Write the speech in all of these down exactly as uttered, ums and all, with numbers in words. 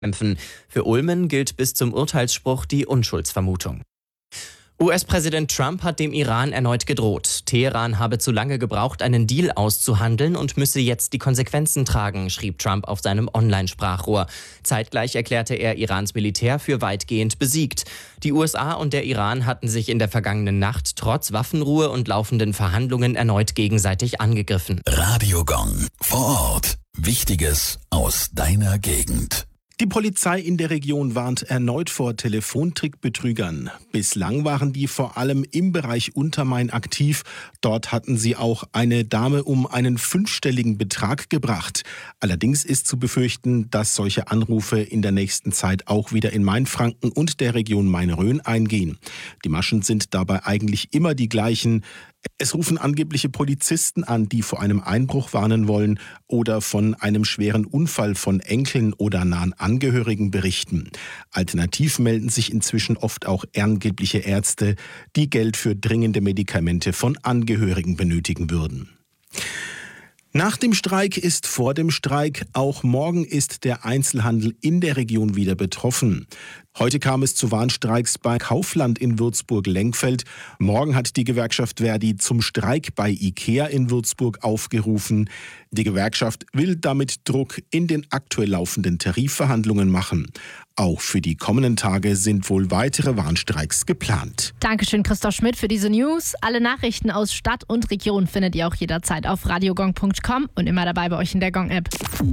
kämpfen. Für Ulmen gilt bis zum Urteilsspruch die Unschuldsvermutung. U S-Präsident Trump hat dem Iran erneut gedroht. Teheran habe zu lange gebraucht, einen Deal auszuhandeln und müsse jetzt die Konsequenzen tragen, schrieb Trump auf seinem Online-Sprachrohr. Zeitgleich erklärte er Irans Militär für weitgehend besiegt. Die U S A und der Iran hatten sich in der vergangenen Nacht trotz Waffenruhe und laufenden Verhandlungen erneut gegenseitig angegriffen. Radio Gong vor Ort. Wichtiges aus deiner Gegend. Die Polizei in der Region warnt erneut vor Telefontrickbetrügern. Bislang waren die vor allem im Bereich Untermain aktiv. Dort hatten sie auch eine Dame um einen fünfstelligen Betrag gebracht. Allerdings ist zu befürchten, dass solche Anrufe in der nächsten Zeit auch wieder in Mainfranken und der Region Main-Rhön eingehen. Die Maschen sind dabei eigentlich immer die gleichen. Es rufen angebliche Polizisten an, die vor einem Einbruch warnen wollen oder von einem schweren Unfall von Enkeln oder nahen Angehörigen berichten. Alternativ melden sich inzwischen oft auch angebliche Ärzte, die Geld für dringende Medikamente von Angehörigen benötigen würden. Nach dem Streik ist vor dem Streik. Auch morgen ist der Einzelhandel in der Region wieder betroffen. Heute kam es zu Warnstreiks bei Kaufland in Würzburg-Lenkfeld. Morgen hat die Gewerkschaft Verdi zum Streik bei IKEA in Würzburg aufgerufen. Die Gewerkschaft will damit Druck in den aktuell laufenden Tarifverhandlungen machen. Auch für die kommenden Tage sind wohl weitere Warnstreiks geplant. Dankeschön, Christoph Schmidt, für diese News. Alle Nachrichten aus Stadt und Region findet ihr auch jederzeit auf radiogong punkt com und immer dabei bei euch in der Gong-App.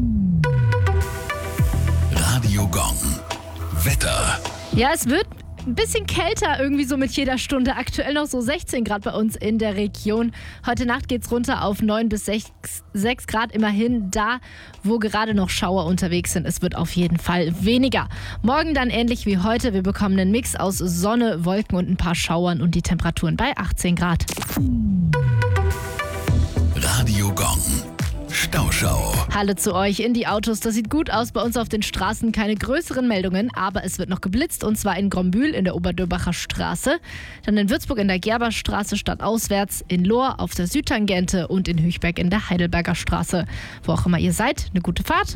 Radio Gong. Wetter. Ja, es wird ein bisschen kälter irgendwie so mit jeder Stunde. Aktuell noch so sechzehn Grad bei uns in der Region. Heute Nacht geht's runter auf neun bis sechs Grad. Immerhin da, wo gerade noch Schauer unterwegs sind. Es wird auf jeden Fall weniger. Morgen dann ähnlich wie heute. Wir bekommen einen Mix aus Sonne, Wolken und ein paar Schauern und die Temperaturen bei achtzehn Grad. Radio Gong. Stauschau. Hallo zu euch in die Autos. Das sieht gut aus bei uns auf den Straßen. Keine größeren Meldungen, aber es wird noch geblitzt und zwar in Grombühl in der Oberdürbacher Straße, dann in Würzburg in der Gerberstraße stadtauswärts, in Lohr auf der Südtangente und in Hüchberg in der Heidelberger Straße. Wo auch immer ihr seid, eine gute Fahrt.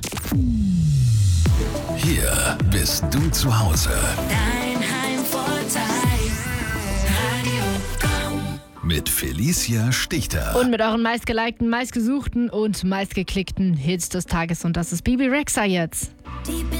Hier bist du zu Hause. Dein Heimvorteil. Radio Gong. Mit Felicia Stichter. Und mit euren meistgelikten, meistgesuchten und meistgeklickten Hits des Tages. Und das ist Bibi Rexha jetzt. Deep